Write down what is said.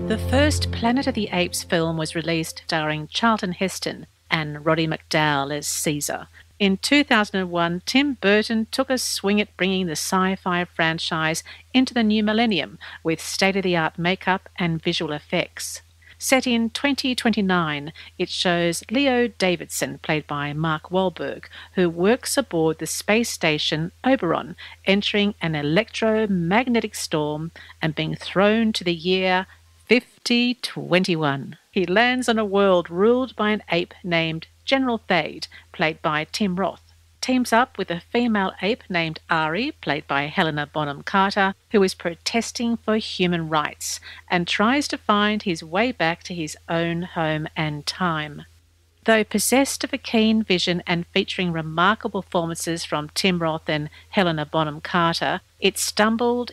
The first Planet of the Apes film was released starring Charlton Heston and Roddy McDowall as Caesar. In 2001, Tim Burton took a swing at bringing the sci-fi franchise into the new millennium with state-of-the-art makeup and visual effects. Set in 2029, it shows Leo Davidson, played by Mark Wahlberg, who works aboard the space station Oberon, entering an electromagnetic storm and being thrown to the year 5021. He lands on a world ruled by an ape named General Thade, played by Tim Roth. Teams up with a female ape named Ari, played by Helena Bonham Carter, who is protesting for human rights and tries to find his way back to his own home and time. Though possessed of a keen vision and featuring remarkable performances from Tim Roth and Helena Bonham Carter, it stumbled